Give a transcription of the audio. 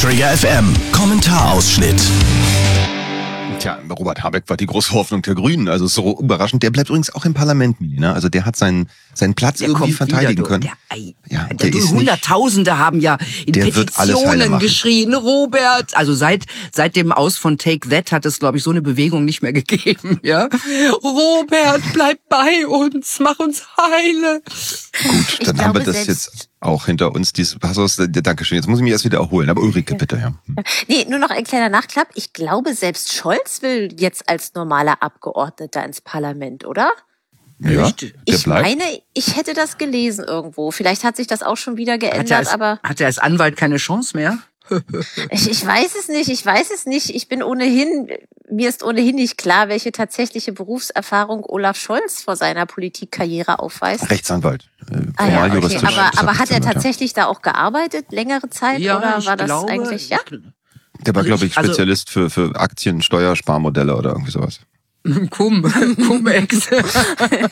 Trigger FM Kommentarausschnitt. Tja, Robert Habeck war die große Hoffnung der Grünen. Also so überraschend. Der bleibt übrigens auch im Parlament, Mili, ne? Also der hat seinen Platz irgendwie verteidigen können. Hunderttausende haben ja in Petitionen geschrien, Robert. Also seit dem Aus von Take That hat es, glaube ich, so eine Bewegung nicht mehr gegeben. Ja, Robert, bleib bei uns, mach uns heile. Gut, dann haben wir das jetzt auch hinter uns. Dankeschön. Jetzt muss ich mich erst wieder erholen. Aber Ulrike, bitte, ja. Nee, nur noch ein kleiner Nachklapp. Ich glaube, selbst Scholz will jetzt als normaler Abgeordneter ins Parlament, oder? Ja, ich meine, ich hätte das gelesen irgendwo. Vielleicht hat sich das auch schon wieder geändert, Hat er als Anwalt keine Chance mehr? Ich weiß es nicht. Mir ist ohnehin nicht klar, welche tatsächliche Berufserfahrung Olaf Scholz vor seiner Politikkarriere aufweist. Rechtsanwalt. Okay. Aber hat er tatsächlich da auch gearbeitet, längere Zeit? Ja, oder war das eigentlich, ja? Der war, glaube ich, Spezialist für Aktien, Steuersparmodelle oder irgendwie sowas. Cum-Ex.